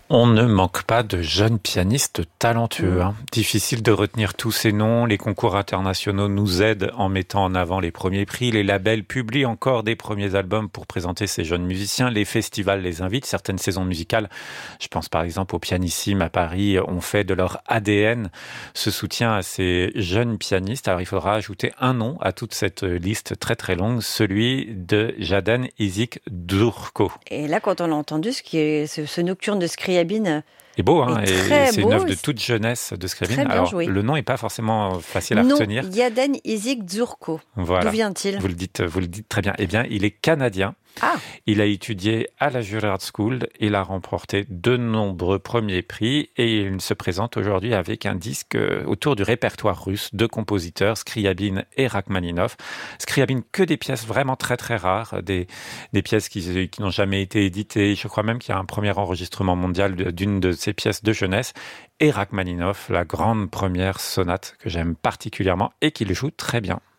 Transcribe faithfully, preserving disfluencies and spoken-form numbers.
On ne manque pas de jeunes pianistes talentueux. Hein. Difficile de retenir tous ces noms. Les concours internationaux nous aident en mettant en avant les premiers prix. Les labels publient encore des premiers albums pour présenter ces jeunes musiciens. Les festivals les invitent. Certaines saisons musicales, je pense par exemple au Pianissime à Paris, ont fait de leur A D N ce soutien à ces jeunes pianistes. Alors il faudra ajouter un nom à toute cette liste très très longue, celui de Jaden Isik-Dzurko. Et là, quand on l'a entendu, ce, qui est, ce, ce nocturne de Scriabine est beau, hein, est et très c'est beau. une œuvre de toute jeunesse de Scriabine. Très bien Alors, joué. le nom n'est pas forcément facile à non, retenir. Jaden Isik-Dzurko. Voilà. D'où vient-il ? Vous le dites, vous le dites très bien. Eh bien, il est canadien. Ah. Il a étudié à la Juilliard School. Il a remporté de nombreux premiers prix et il se présente aujourd'hui avec un disque autour du répertoire russe de compositeurs Scriabine et Rachmaninov. Scriabine, que des pièces vraiment très très rares, des, des pièces qui, qui n'ont jamais été éditées. Je crois même qu'il y a un premier enregistrement mondial d'une de ses pièces de jeunesse. Et Rachmaninov, la grande première sonate que j'aime particulièrement et qu'il joue très bien.